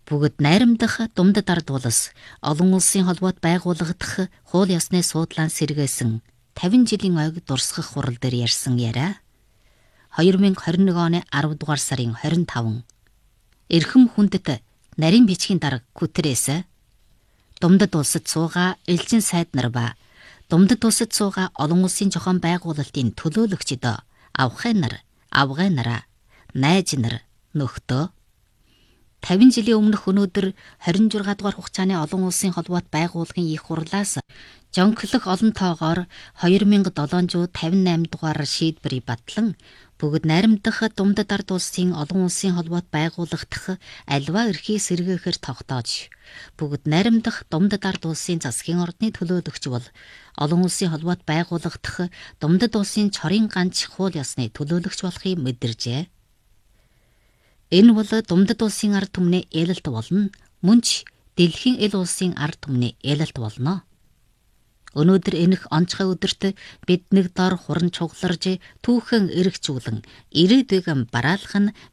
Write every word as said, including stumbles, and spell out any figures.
Бүгд найрамдах Думдад ард улс олон улсын холбоот байгуулагдах хууль ёсны суудлаан сэргээсэн тавин жилийн ойг дурсгах хурал дээр ярьсан яриа хоёр мянга хорин нэг оны арав дугаар сарын хорин таван эрхэм хүндэт нарийн бичгийн дарга Гүтерээс Думдад улсад суугаа элчин сайд нар ба Думдад улсад суугаа олон улсын зохион байгуулалтын төлөөлөгчд авхай нар, авгай нараа, найз нар, нөхдөө тавин жилийн өмнөх өнөөдөр хорин журга дугаар хугацааны олон улсын холбоот байгууллагын их хурлаас жонглох олон тоогоор хоёр мянга долоонжуу тавин найман дугаар шийдвэрийг батлан бүгд найрамдах Думдад ард улсын олон улсын холбоот байгуулагдах альва эрхийг сэргээхээр тогтоож бүгд найрамдах Думдад ард улсын засгийн ордны төлөөлөгч бол олон улсын холбоот байгуулагдах Думдад улсын чорын ганц хууль ёсны төлөөлөгч болохыг мэдэржээ. Энэ бол Думдад улсын ард түмний ээлэлт болно. Мөн ч дэлхийн эл улсын ард түмний ээлэлт болно. Өнөөдөр энэх онцгой өдөрт бид нэг дор хуран чугларж түүхэн эргцүүлэн ирээдүйг бараалах нь